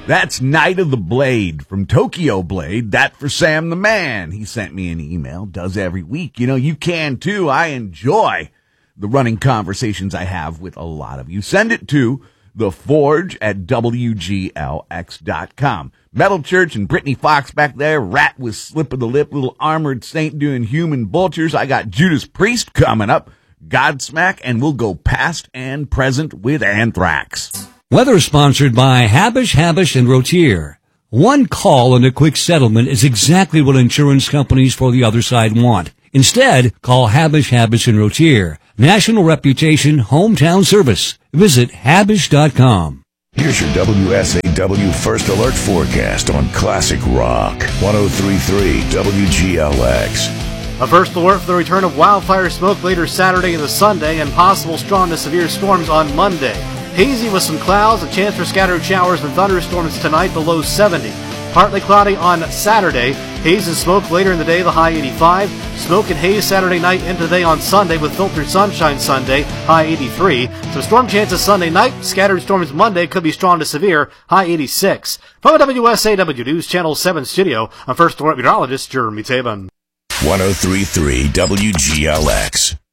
That's Night of the Blade from Tokyo Blade. That for Sam the Man. He sent me an email, does every week. You know, you can too. I enjoy the running conversations I have with a lot of you. Send it to theforge@wglx.com. Metal Church and Brittany Fox back there. Rat with Slip of the Lip. Little Armored Saint doing Human Vultures. I got Judas Priest coming up. Godsmack, and we'll go past and present with Anthrax. Weather sponsored by Habish, and Rotier. One call and a quick settlement is exactly what insurance companies for the other side want. Instead, call Habish, and Rotier. National reputation, hometown service. Visit Habish.com. Here's your WSAW First Alert forecast on Classic Rock. 103.3 WGLX. A first alert for the return of wildfire smoke later Saturday into Sunday and possible strong to severe storms on Monday. Hazy with some clouds, a chance for scattered showers and thunderstorms tonight, the low 70. Partly cloudy on Saturday. Haze and smoke later in the day, the high 85. Smoke and haze Saturday night into the day on Sunday with filtered sunshine Sunday, high 83. Some storm chances Sunday night. Scattered storms Monday could be strong to severe, high 86. From the WSAW News Channel 7 studio, I'm First Alert meteorologist Jeremy Taban. 103.3 WGLX.